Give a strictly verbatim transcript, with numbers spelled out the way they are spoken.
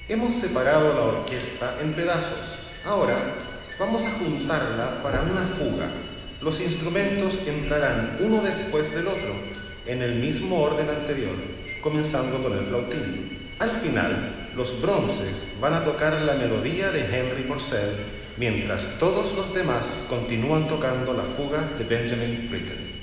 Hemos separado la orquesta en pedazos. Ahora vamos a juntarla para una fuga. Los instrumentos entrarán uno después del otro, en el mismo orden anterior, comenzando con el flautín. Al final, los bronces van a tocar la melodía de Henry Purcell, mientras todos los demás continúan tocando la fuga de Benjamin Britten.